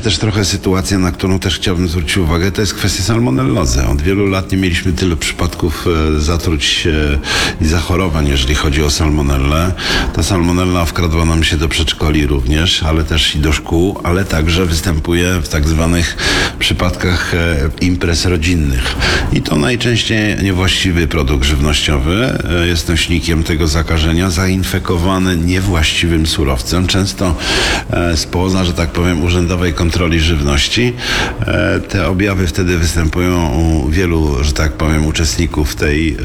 też trochę sytuacja, na którą też chciałbym zwrócić uwagę, to jest kwestia salmonellozy. Od wielu lat nie mieliśmy tylu przypadków zatruć i zachorowań, jeżeli chodzi o salmonellę. Ta salmonella wkradła nam się do przedszkoli również, ale też i do szkół, ale także występuje w tak zwanych przypadkach imprez rodzinnych. I to najczęściej niewłaściwy produkt żywnościowy jest nośnikiem tego zakażenia, zainfekowany niewłaściwym surowcem, często spoza, że tak powiem, urzędowej kontroli żywności. Te objawy wtedy występują u wielu, że tak powiem, uczestników tej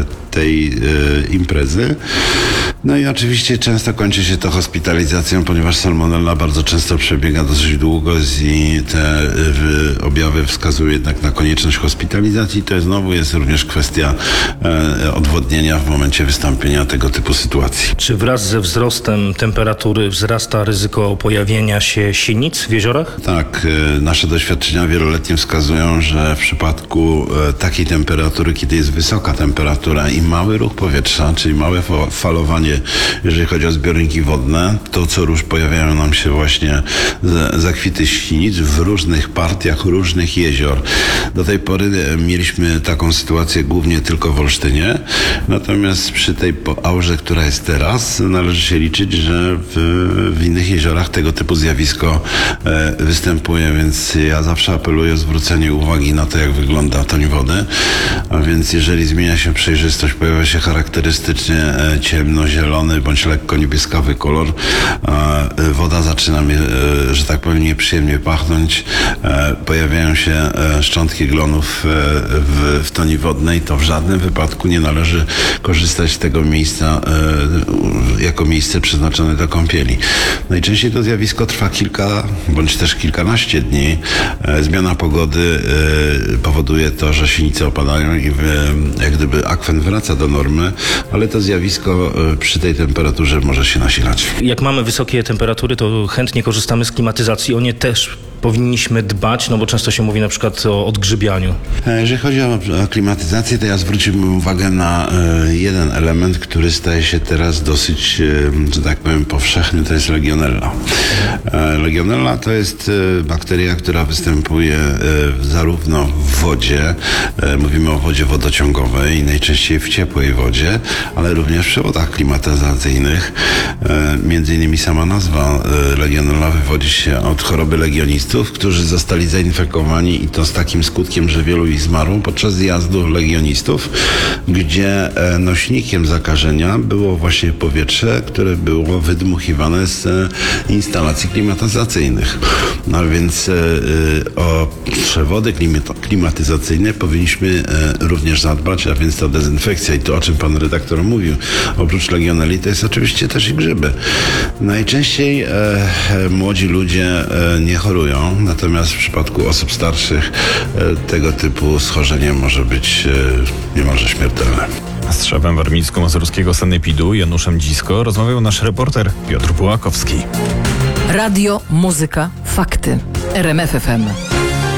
imprezy. No i oczywiście często kończy się to hospitalizacją, ponieważ salmonella bardzo często przebiega dosyć długo i te objawy wskazują jednak na konieczność hospitalizacji. To znowu jest również kwestia odwodnienia w momencie wystąpienia tego typu sytuacji. Czy wraz ze wzrostem temperatury wzrasta ryzyko pojawienia się sinic w jeziorach? Tak, nasze doświadczenia wieloletnie wskazują, że w przypadku takiej temperatury, kiedy jest wysoka temperatura i mały ruch powietrza, czyli małe falowanie, jeżeli chodzi o zbiorniki wodne, to co róż pojawiają nam się właśnie zakwity sinic w różnych partiach różnych jezior. Do tej pory mieliśmy taką sytuację głównie tylko w Olsztynie, natomiast przy tej aurze, która jest teraz, należy się liczyć, że w innych jeziorach tego typu zjawisko występuje, więc ja zawsze apeluję o zwrócenie uwagi na to, jak wygląda toń wody, a więc jeżeli zmienia się przejrzystość, pojawia się charakterystycznie ciemnozielony bądź lekko niebieskawy kolor, woda zaczyna, że tak powiem, nieprzyjemnie pachnąć, pojawiają się szczątki glonów w toni wodnej, to w żadnym wypadku nie należy korzystać z tego miejsca jako miejsce przeznaczone do kąpieli. Najczęściej to zjawisko trwa kilka bądź też kilkanaście dni. Zmiana pogody powoduje to, że sinice opadają i jak gdyby akwen wraca do normy, ale to zjawisko przy tej temperaturze może się nasilać. Jak mamy wysokie temperatury, to chętnie korzystamy z klimatyzacji. O nie też powinniśmy dbać, no bo często się mówi na przykład o odgrzybianiu. Jeżeli chodzi o klimatyzację, to ja zwróciłbym uwagę na jeden element, który staje się teraz dosyć, że tak powiem, powszechny, to jest legionella. Legionella to jest bakteria, która występuje zarówno w wodzie, mówimy o wodzie wodociągowej, najczęściej w ciepłej wodzie, ale również w przewodach klimatyzacyjnych. Między innymi sama nazwa legionella wywodzi się od choroby legionistów, którzy zostali zainfekowani i to z takim skutkiem, że wielu ich zmarło podczas zjazdu legionistów, gdzie nośnikiem zakażenia było właśnie powietrze, które było wydmuchiwane z instalacji klimatyzacyjnych. No więc o przewody klimatyzacyjne powinniśmy również zadbać, a więc to dezynfekcja i to, o czym pan redaktor mówił, oprócz legionelli, to jest oczywiście też i grzyby. Najczęściej młodzi ludzie nie chorują, natomiast w przypadku osób starszych tego typu schorzenie może być niemalże śmiertelne. Z szefem warmińsko-mazurskiego sanepidu Januszem Dzisko rozmawiał nasz reporter Piotr Bułakowski. Radio, muzyka, fakty. RMF FM.